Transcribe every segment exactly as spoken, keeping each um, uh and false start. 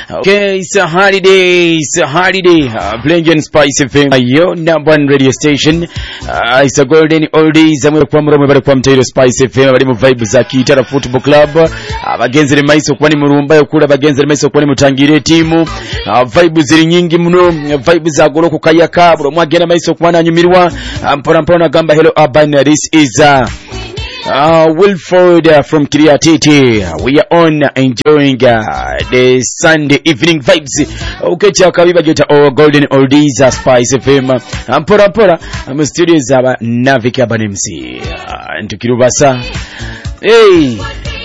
Okay, it's a holiday, it's a holiday. Uh, playing on Spice F M, your number one radio station. Uh, it's a golden oldies. I'm kwa mromo bari kwa mtairo Spice F M. Bari mu vibes za Kitara Football Club. Abagenzi uh, maiso kwani murumba yokula bagenzi maiso kwani mutangire timu. Uh, vibes ziri nyingi muno, vibes za goloko kayaka. Bro mwagena maiso kwana nyumirwa. Mpora mpora na gamba hello urban. This is uh, Uh, Wilford uh, from Kiriatiti. We are on uh, enjoying uh, the Sunday evening vibes. Okay, chakabiba geta our golden oldies uh, Spice F M. Ampora pora am studios aba Navika Banemsi. Uh, Ntukirubasa. Hey.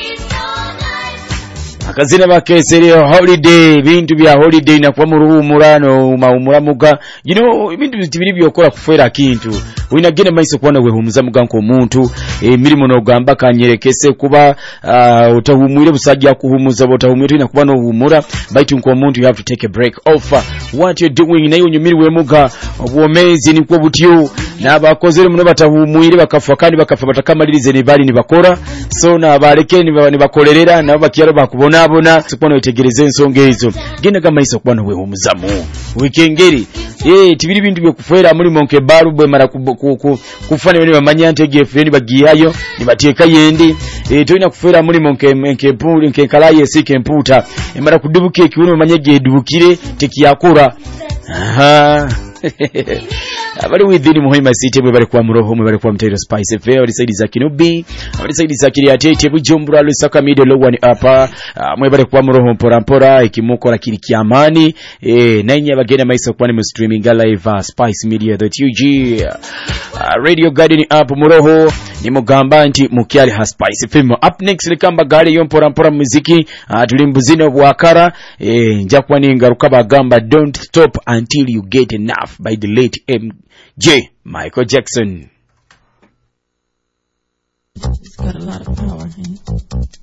Akazina bakesere holiday, bintu bya holiday na kwa muruhumurano maumuramuga. You know, bintu bitibiri byokora kufera kintu. Winagene maiso kwana we humuza muganko omuntu e, mirimo no gamba kanyerekese kuba uh, utahumwire busajja kuhumuza botahumwire na kuba no humura baitu nko omuntu you have to take a break off what you're doing nayo nyumiriwe muga obwomezi ni kwa butyo nabakozere muno batahumwire bakafa kandi bakafa batakamalirize ne bali ni bakora so na baleke ni bakolerera na bakiyaro bakubona abona sikwana wetegereze ensonga ezo genda kama iso kwana we humuzamu wikengeri eh tibiri bintu byo kufera muri monke baru bwe mara kufana bene bamanya ntege feni bagiyayo nibateeka yendi e toina kufera muri monke monke puli nke kalaye sike mputa e mara kudubuke kiuno bamanya gedubukire tekiyakura aha abali within muhima city bwe bali kwa muroho bwe bali kwa mtairo Spice F M bali saidi za Kinobi bali saidi za Kiriatete bujumbura lusaka middle low one upper mwe bali kwa muroho mpora mpora ikimukora kiri kiamani eh nanye bagenda maiso kwa ni streaming live uh, spice media dot u g uh, radio garden app muroho ni mugamba nti mukyali ha Spice F M. Up next likamba gari yo mpora mpora muziki uh, tulimbuzino bwakara eh njakwa ni ngaruka bagamba don't stop until you get enough by the late M J Michael Jackson. It's got a lot of power in it.